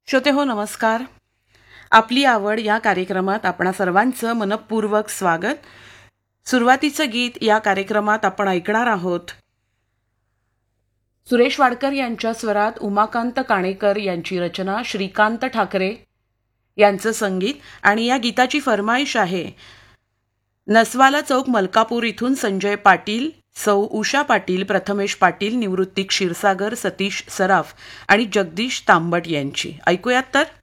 श्रोते हो नमस्कार. आपली आवड या कार्यक्रमात आपणा सर्वांचं मनपूर्वक स्वागत. सुरुवातीचं गीत या कार्यक्रमात आपण ऐकणार आहोत सुरेश वाडकर यांच्या स्वरात उमाकांत काणेकर यांची रचना, श्रीकांत ठाकरे यांचं संगीत. आणि या गीताची फरमाईश आहे नसवाला चौक मलकापूर इथून संजय पाटील, सौ उषा पाटील, प्रथमेश पाटील, निवृत्ती क्षीरसागर, सतीश सराफ आणि जगदीश तांबट यांची. ऐकूयात तर.